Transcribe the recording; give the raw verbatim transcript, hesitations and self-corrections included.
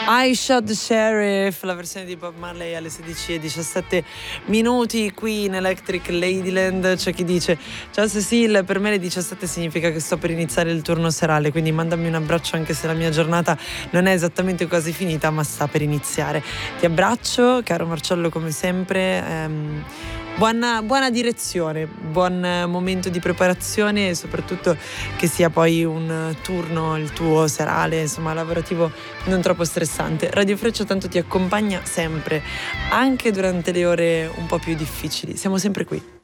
I Shot the Sheriff, la versione di Bob Marley alle sedici e diciassette minuti qui in Electric Ladyland. C'è chi dice: ciao Cecil, per me le diciassette significa che sto per iniziare il turno serale, quindi mandami un abbraccio anche se la mia giornata non è esattamente quasi finita, ma sta per iniziare. Ti abbraccio, caro Marcello, come sempre. ehm, Buona, buona direzione, buon momento di preparazione e soprattutto che sia poi un turno, il tuo serale, insomma lavorativo, non troppo stressante. Radio Freccia tanto ti accompagna sempre, anche durante le ore un po' più difficili. Siamo sempre qui.